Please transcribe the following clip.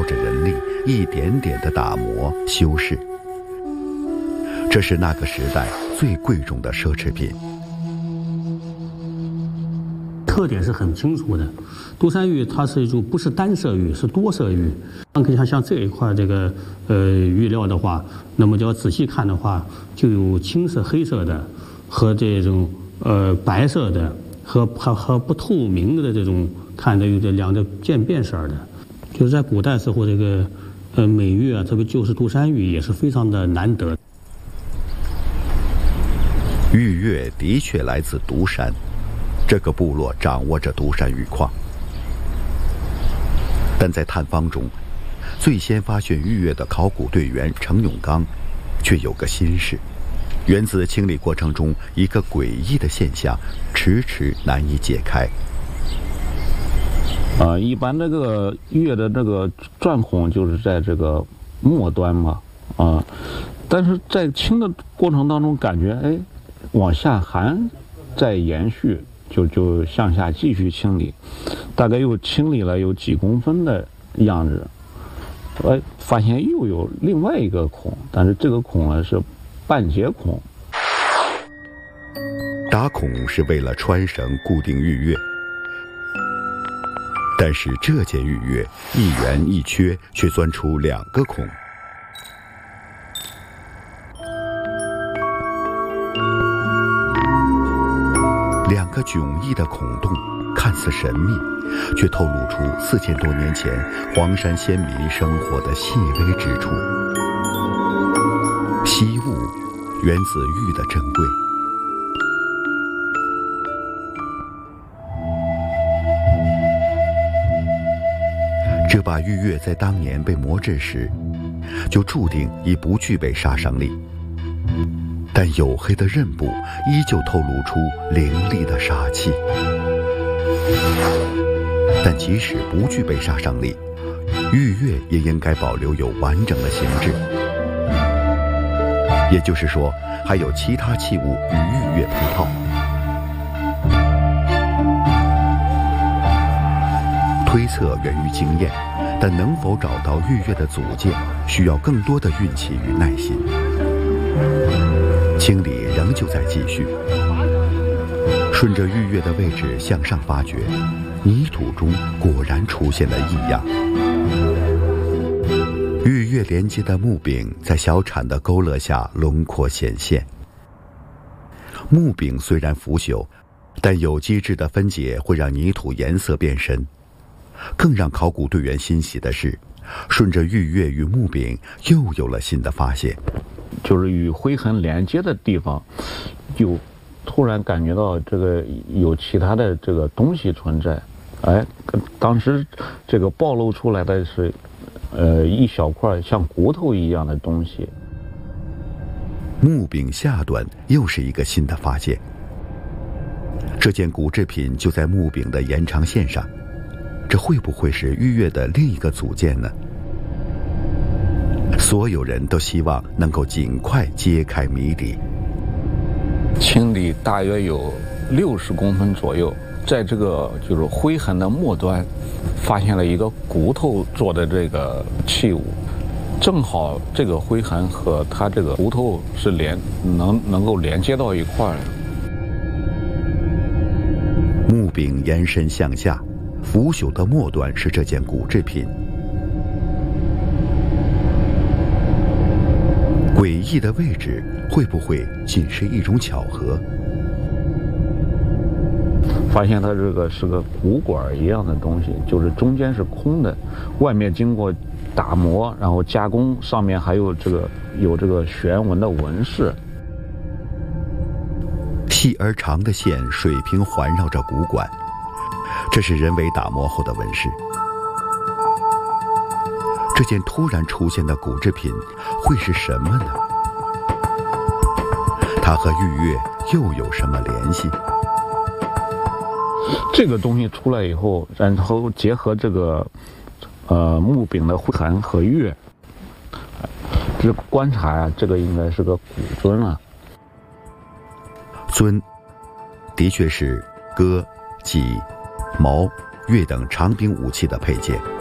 着人力一点点地打磨修饰。这是那个时代最贵重的奢侈品。 特点是很清楚的，独山玉它是一种不是单色玉，是多色玉。像这一块这个玉料的话，那么就要仔细看的话，就有青色、黑色的，和这种白色的，和不透明的这种，看的有这两个渐变色的。就是在古代时候，这个美玉啊，特别就是独山玉也是非常的难得。 玉钺的确来自独山。这个部落掌握着独山玉矿，但在探方中，最先发现玉钺的考古队员程永刚，却有个心事，源自清理过程中一个诡异的现象，迟迟难以解开。 一般这个玉钺的这个钻孔就是在这个末端嘛，但是在清的过程当中，感觉往下还在延续。就向下继续清理，大概又清理了有几公分的样子，发现又有另外一个孔，但是这个孔呢是半截孔。 打孔是为了穿绳固定玉钺，但是这件玉钺一圆一缺，却钻出2个孔。2个迥异的孔洞看似神秘，却透露出4000多年前黄山先民生活的细微之处。稀物源自玉的珍贵。这把玉钺在当年被磨制时，就注定已不具备杀伤力。但黝黑的刃部依旧透露出凌厉的杀气。但即使不具备杀伤力，玉钺也应该保留有完整的形制。也就是说，还有其他器物与玉钺配套。推测源于经验，但能否找到玉钺的组件，需要更多的运气与耐心。清理仍旧在继续，顺着玉钺的位置向上发掘，泥土中果然出现了异样。玉钺连接的木柄在小铲的勾勒下轮廓显现。木柄虽然腐朽，但有机质的分解会让泥土颜色变深。更让考古队员欣喜的是，顺着玉钺与木柄又有了新的发现。 就是与灰痕连接的地方，就突然感觉到这个有其他的这个东西存在。当时这个暴露出来的是，一小块像骨头一样的东西。 木柄下端又是一个新的发现。这件古制品就在木柄的延长线上，这会不会是玉钺的另一个组件呢？所有人都希望能够尽快揭开谜底。 清理大约有60公分左右，在这个就是灰痕的末端，发现了一个骨头做的这个器物，正好这个灰痕和它这个骨头是能够连接到一块儿。 木柄延伸向下，腐朽的末端是这件古制品。诡异的位置会不会仅是一种巧合？ 发现它这个是个骨管一样的东西，就是中间是空的，外面经过打磨，然后加工，上面还有这个旋纹的纹饰。 细而长的线水平环绕着骨管，这是人为打磨后的纹饰。这件突然出现的古制品会是什么呢？它和玉钺又有什么联系？ 这个东西出来以后，然后结合这个木柄的灰痕和钺，这观察呀，这个应该是个古尊啊。 尊的确是戈、戟、矛、钺等长柄武器的配件。